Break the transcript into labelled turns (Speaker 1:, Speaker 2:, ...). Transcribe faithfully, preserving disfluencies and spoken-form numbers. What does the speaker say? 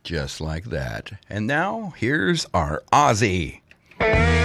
Speaker 1: Just like that. And now, here's our Ozzy.